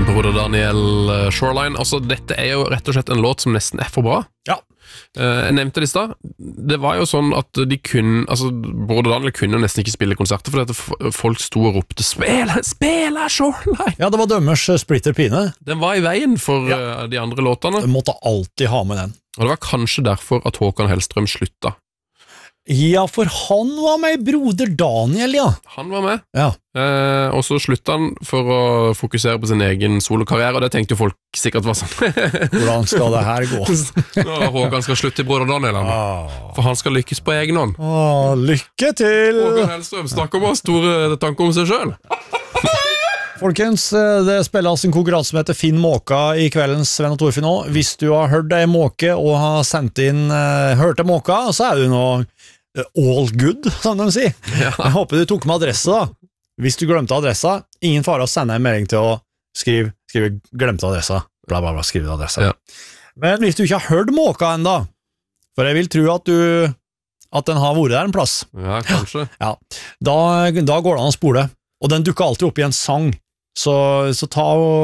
Broder Daniel, Shoreline. Altså, dette jo rett og slett en låt som nesten for bra. Ja. Jeg nevnte det i sted. Det var jo sånn at de kunne, altså, Broder Daniel kunne nesten ikke spille konserter, fordi at folk sto og ropte Spela Shoreline! Ja, det var dømmers splitter pine. Den var i veien for de andre låtene. Du måtte alltid ha med den. Og det var kanskje derfor at Håkan Hellstrøm slutta. Ja, for han var med i Broder Daniel, ja. Han var med. Ja. Og så slutta han for å fokusere på sin egen solokarriere, og det tenkte jo folk sikkert var sånn. Hvordan skal det her gå? Håkan skal slutte i Broder Daniel, for han skal lykkes på egen hånd. Lykke til! Håkan Hellstrøm snakker om å ha store tanker om seg selv. Folkens, det spilles en konkurranse som heter Finn Måka i kveldens Sven og Torfinn også. Hvis du har hørt deg måke og har sendt inn hørte måka, så du nå all good, som de sier. Ja. Jeg håper du tok med adresse da. Hvis du glemte adressa, ingen fare å sende en melding til å skrive glemte adressa, bla bla bla, skrive adressa. Ja. Men hvis du ikke har hørt måka enda, for jeg vil tro at den har vært der en plass. Ja, kanskje. Ja. Da går det an å spole, og den dukker alltid opp i en sang, så ta og